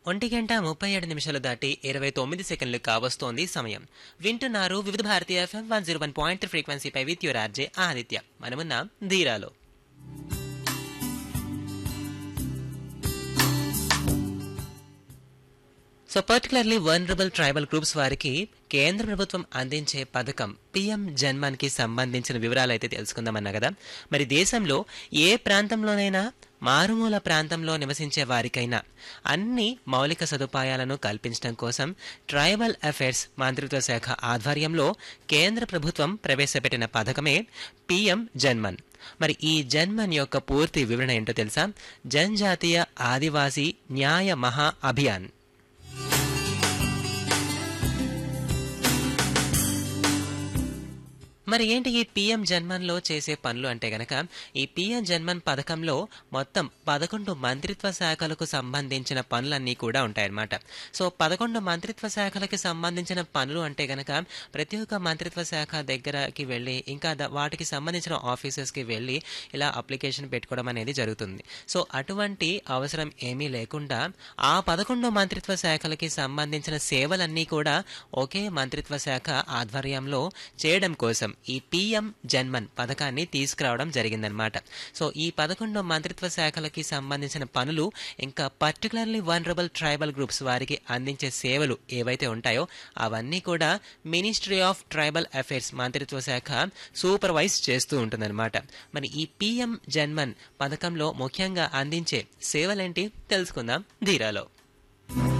1:37 దాటి 29 సెకండ్లు కావస్తోంది సమయం. వింటున్నారు వివిధ భారతీయ FM 101.3 ఫ్రీక్వెన్సీపై with your RJ Aditya. మనమున్నాం ధీరాలో. So particularly vulnerable tribal groups వారికి కేంద్ర ప్రభుత్వం అందించే పథకం పిఎం జన్మన్ కి సంబంధించిన వివరాలు అయితే తెలుసుకుందామన్నా కదా. మరి దేశంలో ఏ ప్రాంతంలోనైనా మారుమూల ప్రాంతంలో నివసించే వారికైనా అన్ని మౌలిక సదుపాయాలను కల్పించడం కోసం ట్రైబల్ అఫైర్స్ మంత్రిత్వ శాఖ ఆధ్వర్యంలో కేంద్ర ప్రభుత్వం ప్రవేశపెట్టిన పథకమే పిఎం జన్మన్. మరి ఈ జన్మన్ యొక్క పూర్తి వివరణ ఏంటో తెలుసా? జనజాతీయ ఆదివాసీ న్యాయ మహా అభియాన్. మరి ఏంటి ఈ పిఎం జన్మన్లో చేసే పనులు అంటే గనక, ఈ పిఎం జన్మన్ పథకంలో మొత్తం 11 మంత్రిత్వ శాఖలకు సంబంధించిన పనులన్నీ కూడా ఉంటాయన్నమాట. సో 11 మంత్రిత్వ శాఖలకి సంబంధించిన పనులు అంటే గనక ప్రతి ఒక్క మంత్రిత్వ శాఖ దగ్గరకి వెళ్ళి ఇంకా వాటికి సంబంధించిన ఆఫీసెస్కి వెళ్ళి ఇలా అప్లికేషన్ పెట్టుకోవడం అనేది జరుగుతుంది. సో అటువంటి అవసరం ఏమీ లేకుండా ఆ 11 మంత్రిత్వ శాఖలకి సంబంధించిన సేవలన్నీ కూడా ఒకే మంత్రిత్వ శాఖ ఆధ్వర్యంలో చేయడం కోసం ఈ పిఎం జన్మన్ పథకాన్ని తీసుకురావడం జరిగిందనమాట. సో ఈ 11 మంత్రిత్వ శాఖలకి సంబంధించిన పనులు ఇంకా పర్టికులర్లీ వల్నరబుల్ ట్రైబల్ గ్రూప్స్ వారికి అందించే సేవలు ఏవైతే ఉంటాయో అవన్నీ కూడా మినిస్ట్రీ ఆఫ్ ట్రైబల్ అఫైర్స్ మంత్రిత్వ శాఖ సూపర్వైజ్ చేస్తూ ఉంటుందన్నమాట. మరి ఈ పిఎం జన్మన్ పథకంలో ముఖ్యంగా అందించే సేవలేంటి తెలుసుకుందాం ధీరాలో.